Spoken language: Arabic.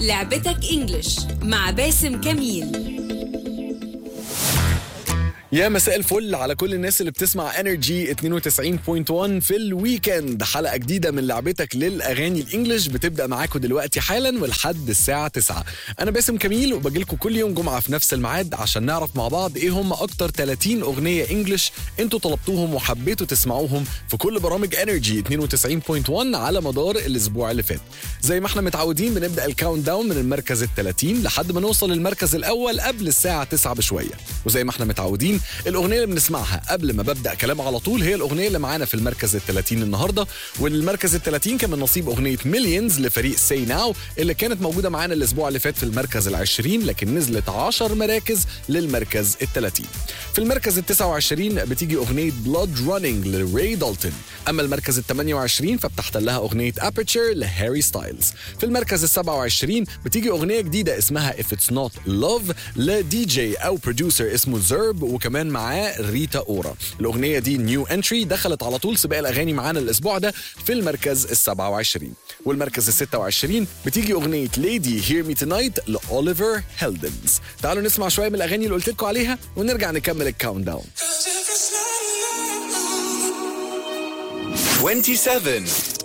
لعبتك انجلش مع باسم كميل. يا مساء الفل على كل الناس اللي بتسمع انرجي 92.1 في الويكند. حلقة جديدة من لعبتك للأغاني الإنجليش بتبدأ معاكم دلوقتي حالا ولحد الساعة 9. أنا باسم كميل وبجيلكم كل يوم جمعة في نفس الميعاد عشان نعرف مع بعض إيه هم أكتر 30 أغنية إنجليش أنتوا طلبتوهم وحبيتوا تسمعوهم في كل برامج انرجي 92.1 على مدار الأسبوع اللي فات. زي ما احنا متعودين بنبدأ الكاونت داون من المركز ال30 لحد ما نوصل للمركز الأول قبل الساعة 9 بشوية. وزي ما احنا متعودين الأغنية اللي بنسمعها قبل ما ببدأ كلام على طول هي الأغنية اللي معانا في المركز ال30 النهاردة. والمركز ال30 كان من نصيب أغنية مليونز لفريق سي ناو اللي كانت موجودة معانا الأسبوع اللي فات في المركز ال20 لكن نزلت 10 مراكز للمركز ال30. في المركز ال29 بتيجي أغنية بلود رانينج لري دالتون. أما المركز ال28 فبتحتلها أغنية أبرتشر لهاري ستايلز. في المركز ال27 بتيجي أغنية جديدة اسمها If It's Not Love لدي جي أو بروديوسر اسمه زرب وكمان معاه ريتا أورا. الأغنية دي نيو انتري دخلت على طول سباق الأغاني معانا الأسبوع ده في المركز ال27. والمركز ال26 بتيجي أغنية ليدي هير مي تونايت لأوليفر هيلدنز. تعالوا نسمع شوية من الأغاني اللي قلت لكم عليها ونرجع نكمل الكاونت داون. 27